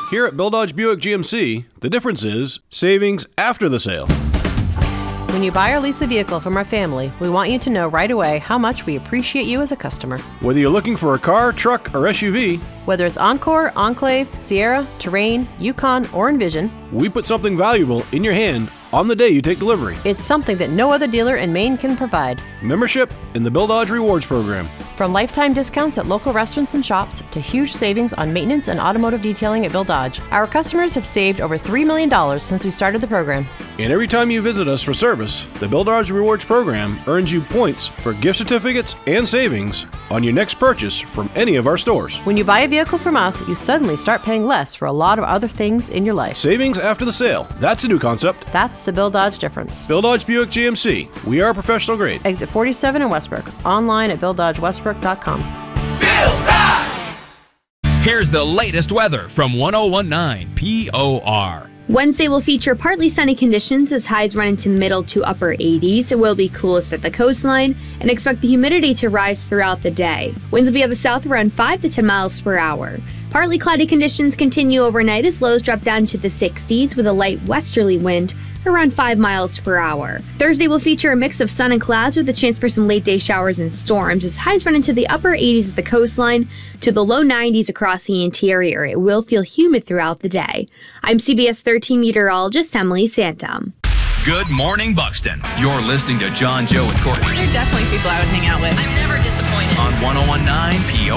Here at Bill Dodge Buick GMC, the difference is savings after the sale. When you buy or lease a vehicle from our family, we want you to know right away how much we appreciate you as a customer. Whether you're looking for a car, truck, or SUV, whether it's Encore, Enclave, Sierra, Terrain, Yukon, or Envision, we put something valuable in your hand on the day you take delivery. It's something that no other dealer in Maine can provide. Membership in the Bill Dodge Rewards Program. From lifetime discounts at local restaurants and shops to huge savings on maintenance and automotive detailing at Bill Dodge, our customers have saved over $3 million since we started the program. And every time you visit us for service, the Bill Dodge Rewards Program earns you points for gift certificates and savings on your next purchase from any of our stores. When you buy a vehicle from us, you suddenly start paying less for a lot of other things in your life. Savings after the sale. That's a new concept. That's the Bill Dodge difference. Bill Dodge Buick GMC. We are professional grade. Exit 47 in Westbrook. Online at BillDodgeWestbrook.com. Bill Dodge! Here's the latest weather from 1019 POR. Wednesday will feature partly sunny conditions as highs run into middle to upper 80s. It will be coolest at the coastline, and expect the humidity to rise throughout the day. Winds will be at the south around 5 to 10 miles per hour. Partly cloudy conditions continue overnight as lows drop down to the 60s with a light westerly wind around 5 miles per hour. Thursday will feature a mix of sun and clouds with a chance for some late day showers and storms as highs run into the upper 80s at the coastline to the low 90s across the interior. It will feel humid throughout the day. I'm CBS 13 meteorologist Emily Santom. Good morning, Buxton. You're listening to John, Joe, and Courtney. They're definitely people I would hang out with. I'm never disappointed. On 1019 POR.